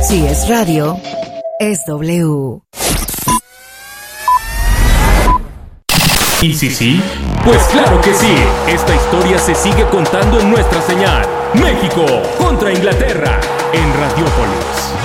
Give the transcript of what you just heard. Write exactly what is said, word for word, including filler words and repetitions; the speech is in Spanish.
Si es radio, es W. ¿Y si sí? Pues claro que sí. Esta historia se sigue contando en nuestra señal. México contra Inglaterra en Radiópolis.